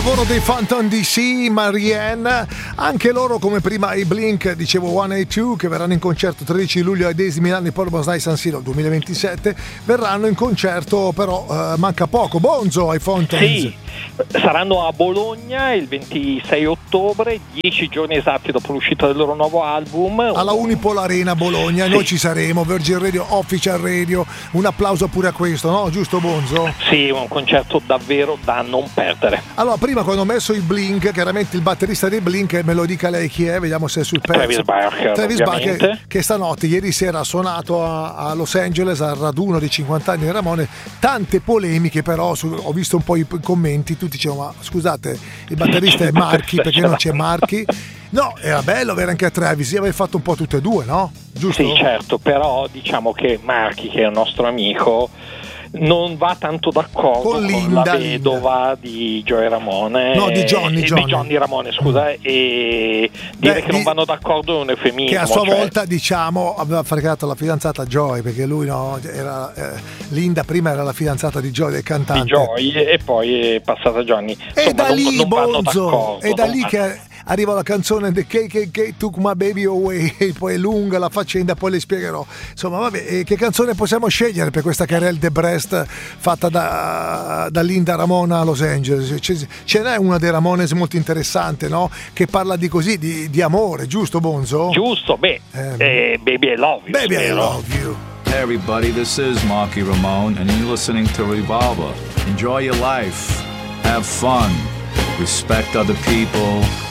lavoro dei Phantom DC, Marianne, anche loro come prima i Blink, dicevo 182, che verranno in concerto 13 luglio ai Daisy Milano, poi Bosnai San Siro 2027, verranno in concerto, però manca poco. Bonzo ai Phantom. Sì, saranno a Bologna il 26 ottobre, 10 giorni esatti dopo l'uscita del loro nuovo album. Alla Unipol Arena Bologna, sì. Noi ci saremo, Virgin Radio, Official Radio, un applauso pure a questo, no? Giusto Bonzo? Sì, un concerto davvero da non perdere. Allora, prima quando ho messo i Blink, chiaramente il batterista dei Blink, me lo dica lei chi è, vediamo se è sul pezzo. Travis Barker, che stanotte, ieri sera ha suonato a Los Angeles al raduno dei 50 anni di Ramone, tante polemiche però, ho visto un po' i commenti, tutti dicevano ma scusate, il batterista è Marchi, perché non c'è Marchi? No, era bello avere anche a Travis, aver fatto un po' tutte e due, no? Giusto? Sì, certo, però diciamo che Marchi, che è un nostro amico, non va tanto d'accordo con la vedova di Joey Ramone, no, di Johnny Ramone, scusa, e dire che non vanno d'accordo è un eufemismo. Che a sua volta, diciamo, aveva fregato la fidanzata Joey, perché lui no, era Linda prima era la fidanzata di Joey, del cantante. Di Joey, e poi è passata Johnny. E da lì, non Bonzo, è da lì che arriva la canzone The KKK Took My Baby Away, poi è lunga la faccenda, poi le spiegherò. Insomma, vabbè, che canzone possiamo scegliere per questa Karel de Brest fatta da Linda Ramona a Los Angeles? Ce n'è una dei Ramones molto interessante, no? Che parla di così, di amore, giusto Bonzo? Giusto, Baby I Love You. Baby I Love You. Hey everybody, this is Marky Ramone and you're listening to Revolver. Enjoy your life, have fun, respect other people,